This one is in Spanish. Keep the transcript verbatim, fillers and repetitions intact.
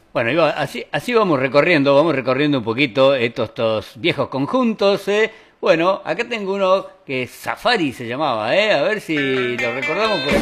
Bueno, y va- así, así vamos recorriendo, vamos recorriendo un poquito estos, estos viejos conjuntos. ¿Eh? Bueno, acá tengo uno que Safari se llamaba, ¿eh? A ver si lo recordamos por